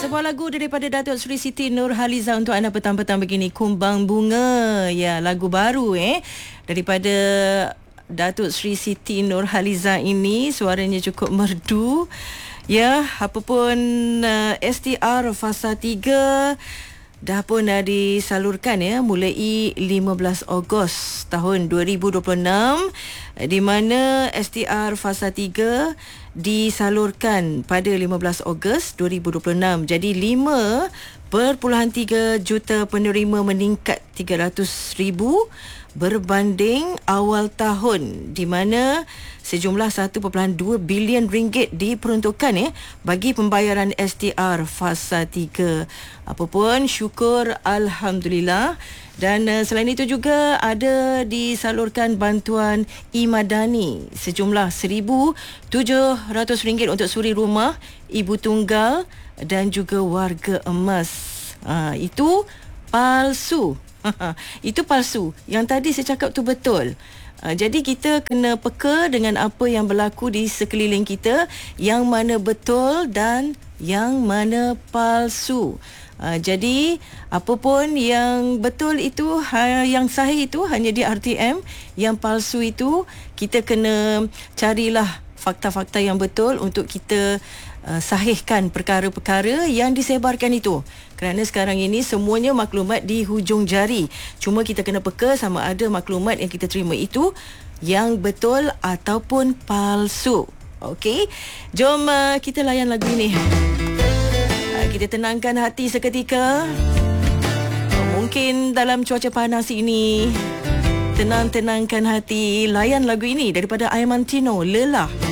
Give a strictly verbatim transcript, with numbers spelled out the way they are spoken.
sebuah lagu daripada Datuk Seri Siti Nurhaliza untuk anda petang-petang begini. Kumbang Bunga. Ya, lagu baru eh daripada Datuk Seri Siti Nurhaliza ini. Suaranya cukup merdu. Ya, apapun uh, S T R Fasa tiga dah pun dah disalurkan ya mulai lima belas Ogos tahun dua ribu dua puluh enam, di mana S T R Fasa tiga disalurkan pada lima belas Ogos dua ribu dua puluh enam. Jadi lima perpuluhan tiga juta penerima, meningkat tiga ratus ribu berbanding awal tahun, di mana sejumlah satu perpuluhan dua bilion ringgit diperuntukkan ya bagi pembayaran S T R Fasa tiga. Apapun, syukur, alhamdulillah. Dan uh, selain itu juga ada disalurkan bantuan e-madani sejumlah seribu tujuh ratus ringgit untuk suri rumah, ibu tunggal dan juga warga emas. Ha, itu palsu. Itu palsu. Yang tadi saya cakap tu betul. Uh, jadi kita kena peka dengan apa yang berlaku di sekeliling kita, yang mana betul dan yang mana palsu. Uh, jadi apapun yang betul itu, ha, yang sahih itu hanya di R T M. Yang palsu itu kita kena carilah fakta-fakta yang betul untuk kita uh, sahihkan perkara-perkara yang disebarkan itu. Kerana sekarang ini semuanya maklumat di hujung jari. Cuma kita kena peka sama ada maklumat yang kita terima itu yang betul ataupun palsu. Okey, jom uh, kita layan lagu ini. Kita tenangkan hati seketika. Mungkin dalam cuaca panas ini, tenang-tenangkan hati. Layan lagu ini daripada Aiman Tino, Lelah.